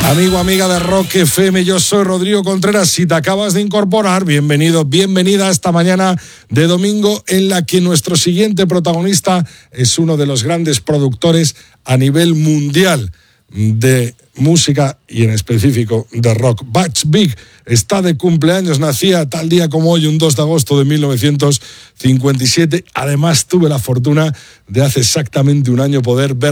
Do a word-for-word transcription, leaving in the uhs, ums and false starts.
Amigo, amiga de Rock F M, yo soy Rodrigo Contreras. Si te acabas de incorporar, bienvenido, bienvenida a esta mañana de domingo en la que nuestro siguiente protagonista es uno de los grandes productores a nivel mundial de música y en específico de rock. Butch Vig está de cumpleaños, nacía tal día como hoy, un dos de agosto de mil novecientos cincuenta y siete. Además tuve la fortuna de hace exactamente un año poder ver